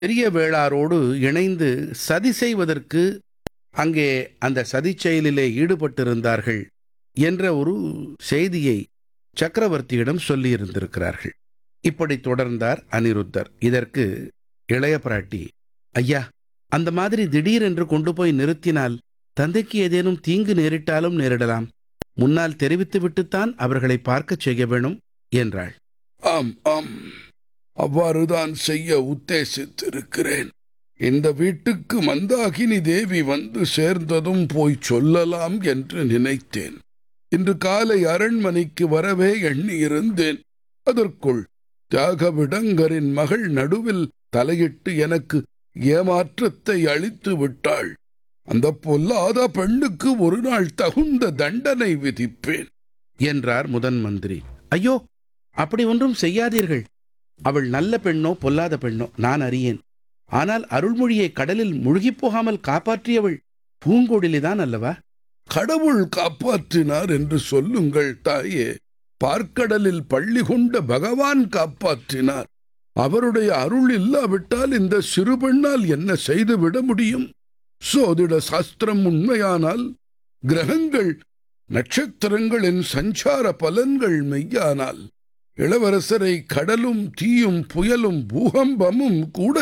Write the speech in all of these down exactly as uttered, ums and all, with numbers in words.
பெரிய வேளாரோடு இணைந்து சதி செய்வதற்கு அங்கே அந்த சதிச் செயலிலே ஈடுபட்டிருந்தார்கள் என்ற ஒரு செய்தியை சக்கரவர்த்தியிடம் சொல்லியிருந்திருக்கிறார்கள். இப்படி தொடர்ந்தார் அனிருத்தர். இதற்கு இளைய பிராட்டி, ஐயா, அந்த மாதிரி திடீரென்று கொண்டு போய் நிறுத்தினால் தந்தைக்கு ஏதேனும் தீங்கு நேரிட்டாலும் நேரிடலாம். முன்னால் தெரிவித்துவிட்டுத்தான் அவர்களை பார்க்கச் செய்ய வேணும் என்றாள். ஆம் ஆம், அவ்வாறுதான் செய்ய உத்தேசித்திருக்கிறேன். இந்த வீட்டுக்கு மந்தாகினி தேவி வந்து சேர்ந்ததும் போய் சொல்லலாம் என்று நினைத்தேன். இன்று காலை அரண்மனைக்கு வரவே எண்ணியிருந்தேன். அதற்குள் தியாகவிடங்கரின் மகள் நடுவில் தலையிட்டு எனக்கு ஏமாற்றத்தை அளித்து விட்டாள். அந்த பொல்லாத பெண்ணுக்கு ஒரு நாள் தகுந்த தண்டனை விதிப்பேன் என்றார் முதன் மந்திரி. ஐயோ, அப்படி ஒன்றும் செய்யாதீர்கள். அவள் நல்ல பெண்ணோ பொல்லாத பெண்ணோ நான் அறியேன். ஆனால் அருள்மொழியை கடலில் முழுகிப் போகாமல் காப்பாற்றியவள் பூங்கொடிலிதான் அல்லவா? கடவுள் காப்பாற்றினார் என்று சொல்லுங்கள் தாயே. பார்க்கடலில் பள்ளி கொண்ட பகவான் காப்பாற்றினார். அவருடைய அருள் இல்லாவிட்டால் இந்த சிறு பெண்ணால் என்ன செய்துவிட முடியும்? சோதிட சாஸ்திரம் உண்மையானால், கிரகங்கள் நட்சத்திரங்களின் சஞ்சார பலன்கள் மெய்யானால், இளவரசரை கடலும் தீயும் புயலும் பூகம்பமும் கூட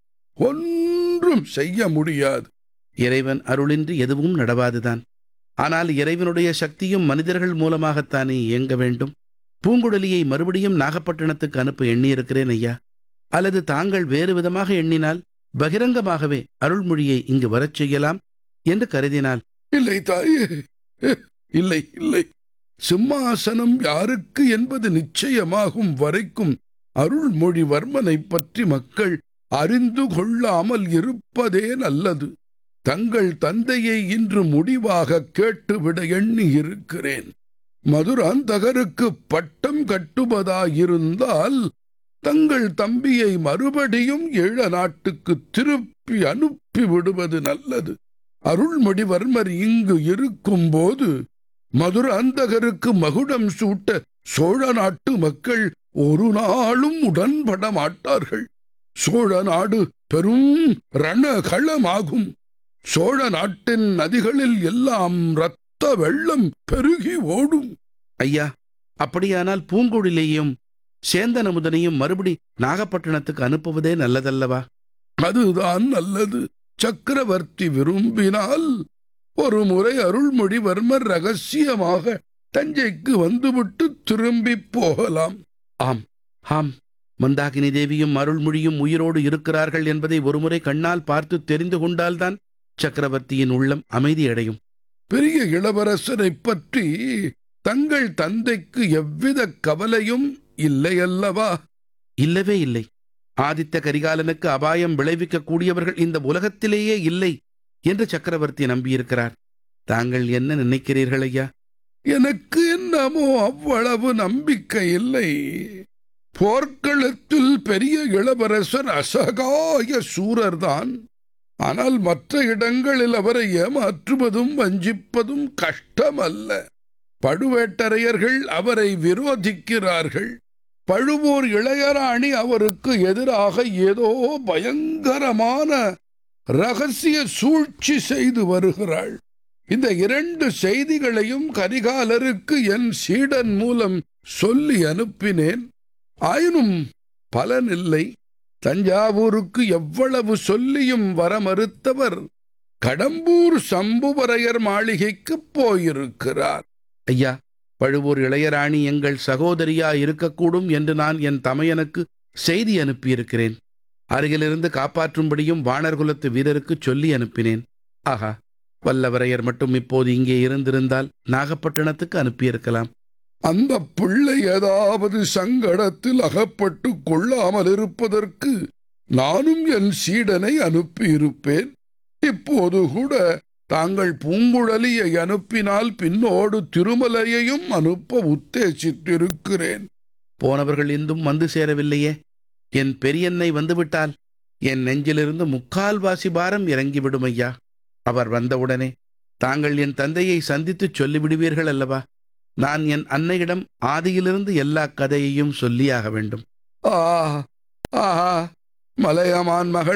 ஒன்றும் செய்ய முடியாது. இறைவன் அருளின்றி எதுவும் நடவாதுதான். ஆனால் இறைவனுடைய சக்தியும் மனிதர்கள் மூலமாகத்தானே இயங்க வேண்டும். பூங்குழலியை மறுபடியும் நாகப்பட்டினத்துக்கு அனுப்ப எண்ணியிருக்கிறேன் ஐயா. அல்லது தாங்கள் வேறு விதமாக எண்ணினால் பகிரங்கமாகவே அருள்மொழியை இங்கு வரச் செய்யலாம் என்று கருதினால். இல்லை தாயே, இல்லை இல்லை. சிம்மாசனம் யாருக்கு என்பது நிச்சயமாகும் வரைக்கும் அருள்மொழிவர்மனை பற்றி மக்கள் அறிந்து கொள்ளாமல் இருப்பதே நல்லது. தங்கள் தந்தையை இன்று முடிவாக கேட்டுவிட எண்ணி இருக்கிறேன். மதுராந்தகருக்கு பட்டம் கட்டுவதாயிருந்தால் தங்கள் தம்பியை மறுபடியும் ஈழ நாட்டுக்கு திருப்பி அனுப்பி விடுவது நல்லது. அருள்மொழிவர்மர் இங்கு இருக்கும் போது மதுராந்தகருக்கு மகுடம் சூட்ட சோழ நாட்டு மக்கள் ஒரு நாளும் உடன்பட மாட்டார்கள். சோழ நாடு பெரும் ரணகளமாகும். சோழ நாட்டின் நதிகளில் எல்லாம் இரத்த வெள்ளம் பெருகி ஓடும். ஐயா, அப்படியானால் பூங்குழலியையும் சேந்தனமுதனையும் மறுபடி நாகப்பட்டினத்துக்கு அனுப்புவதே நல்லதல்லவா? அதுதான் நல்லது. சக்கரவர்த்தி விரும்பினால் ஒரு முறை அருள்மொழிவர்மர் ரகசியமாக தஞ்சைக்கு வந்துவிட்டு திரும்பி போகலாம். ஆம் ஆம், மந்தாகினி தேவியும் அருள்மொழியும் உயிரோடு இருக்கிறார்கள் என்பதை ஒருமுறை கண்ணால் பார்த்து தெரிந்து கொண்டால்தான் சக்கரவர்த்தியின் உள்ளம் அமைதியடையும். பெரிய இளவரசரை பற்றி தங்கள் தந்தைக்கு எவ்வித கவலையும் இல்லையல்லவா? இல்லவே இல்லை. ஆதித்த கரிகாலனுக்கு அபாயம் விளைவிக்க கூடியவர்கள் இந்த உலகத்திலேயே இல்லை என்று சக்கரவர்த்தி நம்பியிருக்கிறார். தாங்கள் என்ன நினைக்கிறீர்கள் ஐயா? எனக்கு என்னமோ அவ்வளவு நம்பிக்கை இல்லை. போர்க்களத்தில் பெரிய இளவரசர் அசகாய சூரர்தான். ஆனால் மற்ற இடங்களில் அவரை ஏமாற்றுவதும் வஞ்சிப்பதும் கஷ்டமல்ல. பழுவேட்டரையர்கள் அவரை விரோதிக்கிறார்கள். பழுவூர் இளையராணி அவருக்கு எதிராக ஏதோ பயங்கரமான ரகசிய சூழ்ச்சி செய்து வருகிறாள். இந்த இரண்டு செய்திகளையும் கரிகாலருக்கு என் சீடன் மூலம் சொல்லி அனுப்பினேன். ஆயினும் பலனில்லை. தஞ்சாவூருக்கு எவ்வளவு சொல்லியும் வர மறுத்தவர் கடம்பூர் சம்புவரையர் மாளிகைக்கு போயிருக்கிறார். ஐயா, பழுவூர் இளையராணி எங்கள் சகோதரியா இருக்கக்கூடும் என்று நான் என் தமையனுக்கு செய்தி அனுப்பியிருக்கிறேன். அருகிலிருந்து காப்பாற்றும்படியும் வானர்குலத்து வீரருக்கு சொல்லி அனுப்பினேன். ஆஹா, வல்லவரையர் மட்டும் இப்போது இங்கே இருந்திருந்தால் நாகப்பட்டினத்துக்கு அனுப்பியிருக்கலாம். அந்த பிள்ளை ஏதாவது சங்கடத்தில் அகப்பட்டு கொள்ளாமல் இருப்பதற்கு நானும் என் சீடனை அனுப்பியிருப்பேன். இப்போது கூட தாங்கள் பூங்குழலியை அனுப்பினால் பின்னோடு திருமலையையும் அனுப்ப உத்தேசித்திருக்கிறேன். போனவர்கள் இன்னும் வந்து சேரவில்லையே. என் பெரியன்னை வந்துவிட்டால் என் நெஞ்சிலிருந்து முக்கால்வாசி பாரம் இறங்கிவிடும் ஐயா. அவர் வந்தவுடனே தாங்கள் என் தந்தையை சந்தித்துச் சொல்லிவிடுவீர்கள் அல்லவா? நான் என் அன்னையிடம் ஆதியிலிருந்து எல்லா கதையையும் சொல்லியாக வேண்டும். ஆ ஆஹா, மலையமான் மகள்